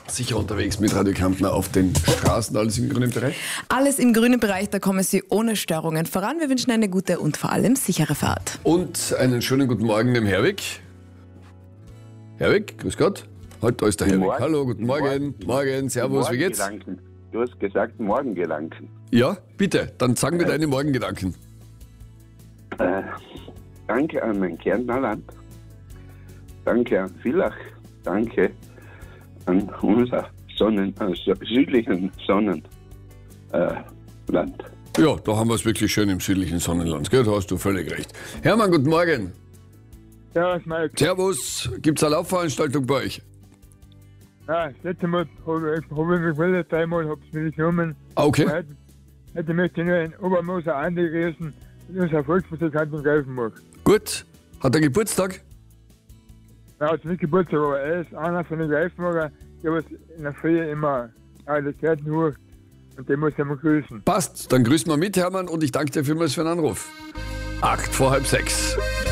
Sicher unterwegs mit Radio Kärntner auf den Straßen, alles im grünen Bereich? Alles im grünen Bereich, da kommen Sie ohne Störungen voran. Wir wünschen eine gute und vor allem sichere Fahrt. Und einen schönen guten Morgen dem Herwig. Herwig, grüß Gott. Heute da ist der Herwig. Morgen. Hallo, guten Morgen. Morgen, servus, wie geht's? Morgengedanken. Du hast gesagt Morgengedanken. Ja, bitte, dann sagen wir deine Morgengedanken. Danke an mein Kärntner Land. Danke an Villach. Danke an unser südlichen Sonnenland. Ja, da haben wir es wirklich schön im südlichen Sonnenland. Gell, da hast du völlig recht. Hermann, guten Morgen. Servus, Mike. Servus, gibt's eine Laufveranstaltung bei euch? Ja, das letzte Mal habe ich mich gemeldet, dreimal habe ich mich genommen. Okay. Heute möchte ich nur einen Obermoser Andi grüßen, unser Volksmusikant in Greifenburg. Gut. Hat er Geburtstag? Er hat nicht Geburtstag, aber er ist einer von den Greifenburger, der was in der Früh immer alle Kerzen hoch und den muss ich mal grüßen. Passt, dann grüßen wir mit, Hermann, und ich danke dir vielmals für den Anruf. 6:08.